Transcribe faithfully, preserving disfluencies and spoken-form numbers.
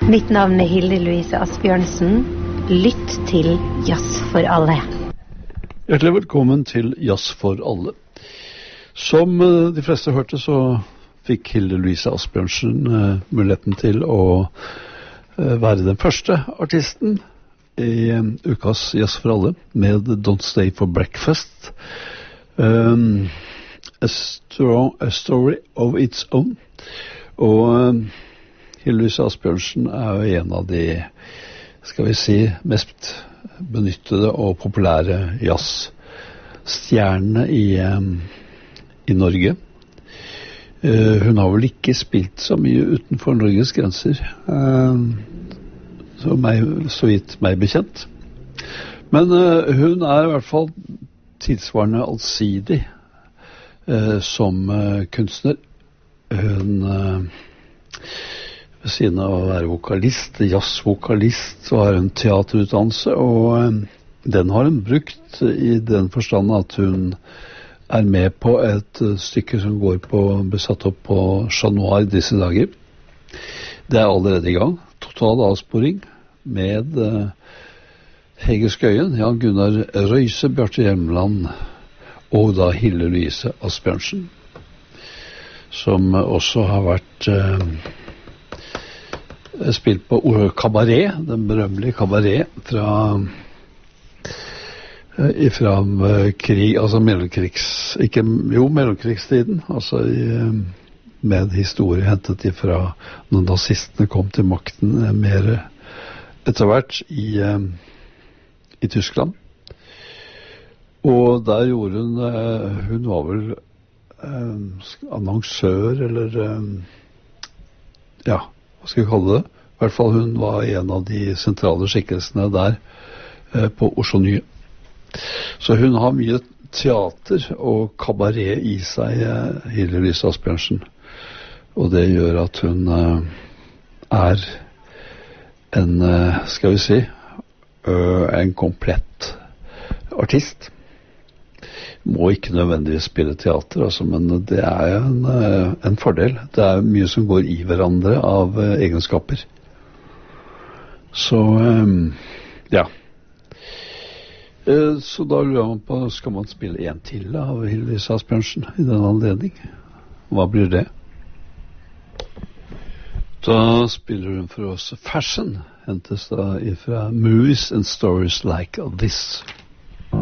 Mitt navn er Hilde Louise Asbjørnsen. Lytt til Jazz for alle. Hjertelig velkommen til Jazz for alle. Som de fleste hørte, så fikk Hilde Louise Asbjørnsen uh, muligheten til å uh, være den første artisten i um, ukas Jazz for alle med Don't Stay for Breakfast. Um, a, strong, a Story of Its Own. Og um, Hilde Louise Asbjørnsen er jo en av de, skal vi si, mest benyttede og populære jazzstjernene i, um, i Norge. Uh, hun har vel ikke spilt så mye utenfor Norges grenser, uh, så, meg, så vidt meg bekjent. Men uh, hun er i hvert fall tilsvarende allsidig uh, som uh, kunstner. Hun uh, ved siden av å være vokalist, jazzvokalist, så har hun teaterutdannelse, og um, den har hun brukt i den forstand at hun er med på et uh, stykke som går på, blir satt opp på Chat Noir disse dager. Det er allerede i gang. Total avsporing med uh, Hege Skøyen, Jan Gunnar Røise, Bjarte Hjelmeland og da Hilde Louise Asbjørnsen, som uh, også har vært uh, spilt på Kabaret, den berømmelige Kabaret fra fra krig, altså mellomkrigs, ikke, jo, mellomkrigstiden, altså i, med historie hentet ifra når nazistene kom til makten mer etter hvert i, i Tyskland. Og der gjorde hun, hun var vel eh, annonsør, eller eh, ja, hva skal jeg kalle det? I hvert fall hun var en av de sentrale skikkelsene der eh, på Oslo Nye. Så hun har mye teater og kabaret i seg, eh, Hilde Louise Asbjørnsen. Og det gjør at hun eh, er en, eh, skal vi si, øh, en komplett artist. Må ikke nødvendigvis spille teater, altså, men det er en, en fordel. Det er mye som går i hverandre av uh, egenskaper. Så, um, ja. Uh, så da lurer man på, skal man spille en til av Hilde Louise Asbjørnsen i den anledning? Hva blir det? Da spiller hun for oss Fashion, hentes da ifra Movies and Stories Like This.